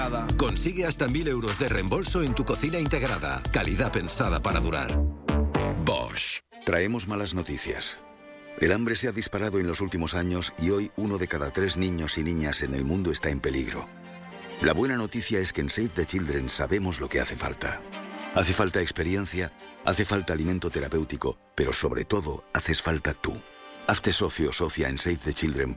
Consigue hasta 1.000 euros de reembolso en tu cocina integrada. Calidad pensada para durar. Bosch. Traemos malas noticias. El hambre se ha disparado en los últimos años y hoy 1 de cada 3 niños y niñas en el mundo está en peligro. La buena noticia es que en Save the Children sabemos lo que hace falta. Hace falta experiencia, hace falta alimento terapéutico, pero sobre todo haces falta tú. Hazte socio o socia en savethechildren.org.